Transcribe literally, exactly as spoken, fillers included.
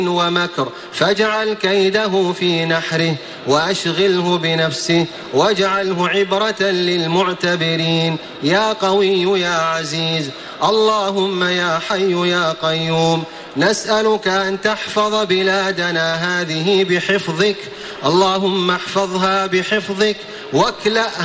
ومكر فاجعل كيده في نحره وأشغله بنفسه واجعله عبرة للمعتبرين. يا قوي يا عزيز اللهم يا حي يا قيوم نسألك أن تحفظ بلادنا هذه بحفظك، اللهم احفظها بحفظك واكلأ